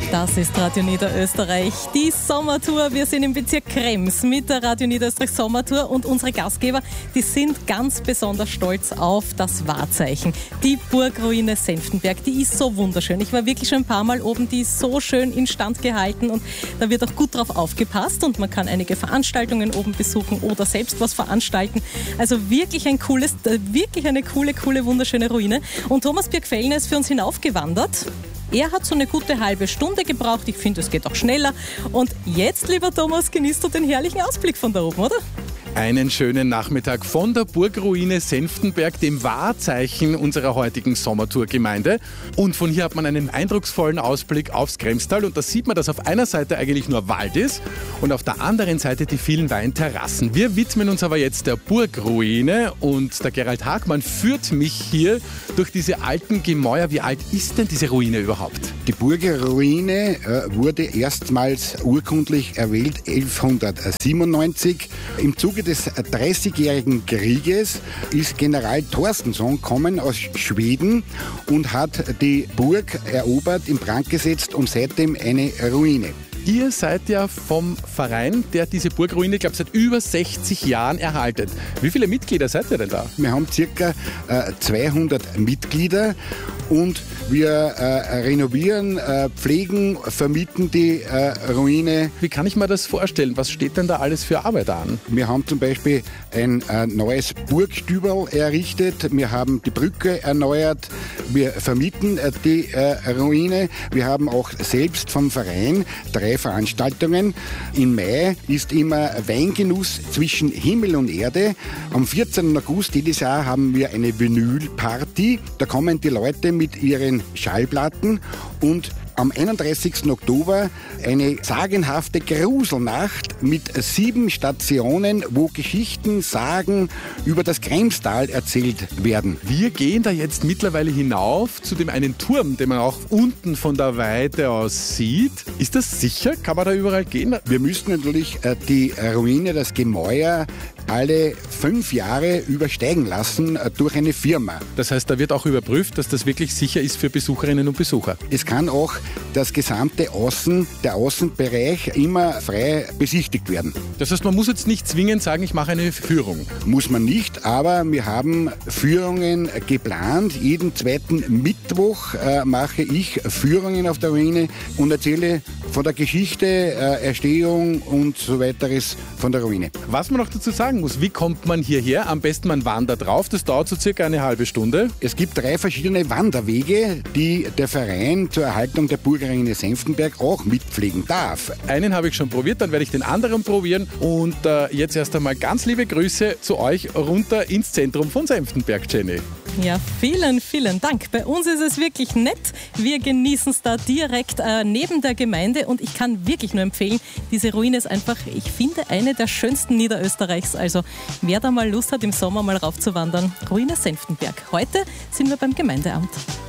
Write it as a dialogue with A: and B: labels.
A: Das ist Radio Niederösterreich, die Sommertour. Wir sind im Bezirk Krems mit der Radio Niederösterreich Sommertour und unsere Gastgeber, die sind ganz besonders stolz auf das Wahrzeichen. Die Burgruine Senftenberg, die ist so wunderschön. Ich war wirklich schon ein paar Mal oben, die ist so schön instand gehalten und da wird auch gut drauf aufgepasst und man kann einige Veranstaltungen oben besuchen oder selbst was veranstalten. Also wirklich eine coole, wunderschöne Ruine. Und Thomas Birkfellner ist für uns hinaufgewandert. Er hat so eine gute halbe Stunde gebraucht. Ich finde, es geht auch schneller. Und jetzt, lieber Thomas, genießt du den herrlichen Ausblick von da oben, oder?
B: Einen schönen Nachmittag von der Burgruine Senftenberg, dem Wahrzeichen unserer heutigen Sommertour-Gemeinde. Und von hier hat man einen eindrucksvollen Ausblick aufs Kremstal. Und da sieht man, dass auf einer Seite eigentlich nur Wald ist und auf der anderen Seite die vielen Weinterrassen. Wir widmen uns aber jetzt der Burgruine und der Gerald Hagmann führt mich hier durch diese alten Gemäuer. Wie alt ist denn diese Ruine überhaupt?
C: Die Burgruine wurde erstmals urkundlich erwählt 1197. Im Zuge des 30-jährigen Krieges ist General Torstensson gekommen aus Schweden und hat die Burg erobert, in Brand gesetzt und seitdem eine Ruine.
B: Ihr seid ja vom Verein, der diese Burgruine, ich glaube, seit über 60 Jahren erhaltet. Wie viele Mitglieder seid ihr denn da?
C: Wir haben ca. 200 Mitglieder und wir renovieren, pflegen, vermieten die Ruine.
B: Wie kann ich mir das vorstellen? Was steht denn da alles für Arbeit an?
C: Wir haben zum Beispiel ein neues Burgstüberl errichtet. Wir haben die Brücke erneuert. Wir vermieten die Ruine. Wir haben auch selbst vom Verein 3 Veranstaltungen. Im Mai ist immer Weingenuss zwischen Himmel und Erde. Am 14. August jedes Jahr haben wir eine Vinylparty. Da kommen die Leute mit ihren Schallplatten und am 31. Oktober eine sagenhafte Gruselnacht mit 7 Stationen, wo Geschichten, Sagen über das Kremstal erzählt werden.
B: Wir gehen da jetzt mittlerweile hinauf zu dem einen Turm, den man auch unten von der Weite aus sieht. Ist das sicher? Kann man da überall gehen?
C: Wir müssen natürlich die Ruine, das Gemäuer, alle 5 Jahre übersteigen lassen durch eine Firma.
B: Das heißt, da wird auch überprüft, dass das wirklich sicher ist für Besucherinnen und Besucher.
C: Es kann auch das gesamte der Außenbereich immer frei besichtigt werden.
B: Das heißt, man muss jetzt nicht zwingend sagen, ich mache eine Führung.
C: Muss man nicht, aber wir haben Führungen geplant. Jeden zweiten Mittwoch mache ich Führungen auf der Ruine und erzähle von der Geschichte, Erstehung und so weiteres von der Ruine.
B: Was man noch dazu sagen muss, wie kommt man hierher? Am besten man wandert drauf, das dauert so circa eine halbe Stunde.
C: Es gibt 3 verschiedene Wanderwege, die der Verein zur Erhaltung der Burgruine Senftenberg auch mitpflegen darf.
B: Einen habe ich schon probiert, dann werde ich den anderen probieren und jetzt erst einmal ganz liebe Grüße zu euch runter ins Zentrum von Senftenberg, Jenny.
A: Ja, vielen, vielen Dank. Bei uns ist es wirklich nett. Wir genießen es da direkt neben der Gemeinde und ich kann wirklich nur empfehlen, diese Ruine ist einfach, ich finde, eine der schönsten Niederösterreichs. Also wer da mal Lust hat, im Sommer mal raufzuwandern, Ruine Senftenberg. Heute sind wir beim Gemeindeamt.